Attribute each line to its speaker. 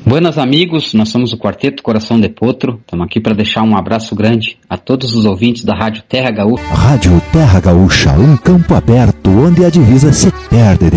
Speaker 1: Buenas amigos, nós somos o Quarteto Coração de Potro, estamos aqui para deixar um abraço grande a todos os ouvintes da Rádio Terra Gaúcha.
Speaker 2: Rádio Terra Gaúcha, um campo aberto onde a divisa se perde de